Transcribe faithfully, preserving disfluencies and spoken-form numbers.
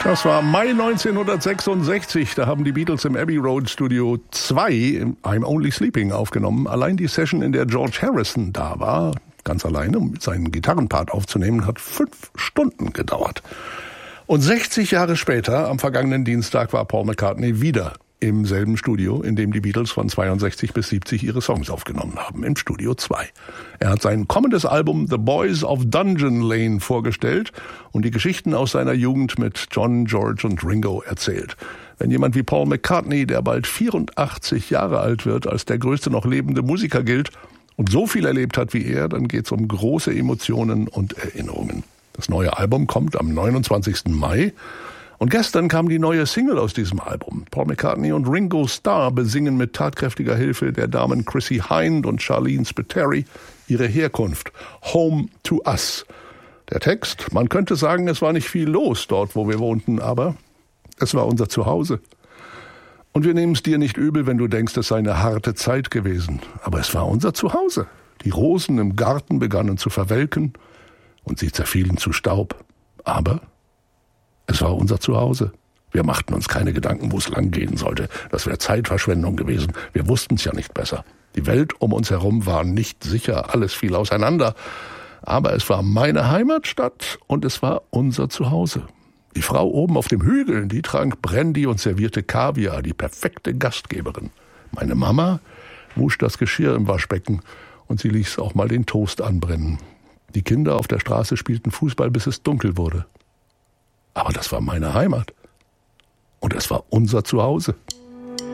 Das war Mai neunzehnhundertsechsundsechzig. Da haben die Beatles im Abbey Road Studio zwei I'm Only Sleeping aufgenommen. Allein die Session, in der George Harrison da war, ganz alleine, um seinen Gitarrenpart aufzunehmen, hat fünf Stunden gedauert. Und sechzig Jahre später, am vergangenen Dienstag, war Paul McCartney wieder im selben Studio, in dem die Beatles von zweiundsechzig bis siebzig ihre Songs aufgenommen haben, im Studio zwei. Er hat sein kommendes Album The Boys of Dungeon Lane vorgestellt und die Geschichten aus seiner Jugend mit John, George und Ringo erzählt. Wenn jemand wie Paul McCartney, der bald vierundachtzig Jahre alt wird, als der größte noch lebende Musiker gilt und so viel erlebt hat wie er, dann geht's um große Emotionen und Erinnerungen. Das neue Album kommt am neunundzwanzigsten Mai. Und gestern kam die neue Single aus diesem Album. Paul McCartney und Ringo Starr besingen mit tatkräftiger Hilfe der Damen Chrissie Hynde und Charlene Spiteri ihre Herkunft. Home to Us. Der Text, man könnte sagen, es war nicht viel los dort, wo wir wohnten, aber es war unser Zuhause. Und wir nehmen es dir nicht übel, wenn du denkst, es sei eine harte Zeit gewesen. Aber es war unser Zuhause. Die Rosen im Garten begannen zu verwelken und sie zerfielen zu Staub. Aber es war unser Zuhause. Wir machten uns keine Gedanken, wo es lang gehen sollte. Das wäre Zeitverschwendung gewesen. Wir wussten es ja nicht besser. Die Welt um uns herum war nicht sicher. Alles fiel auseinander. Aber es war meine Heimatstadt und es war unser Zuhause. Die Frau oben auf dem Hügel, die trank Brandy und servierte Kaviar, die perfekte Gastgeberin. Meine Mama wusch das Geschirr im Waschbecken und sie ließ auch mal den Toast anbrennen. Die Kinder auf der Straße spielten Fußball, bis es dunkel wurde. Aber das war meine Heimat. Und es war unser Zuhause.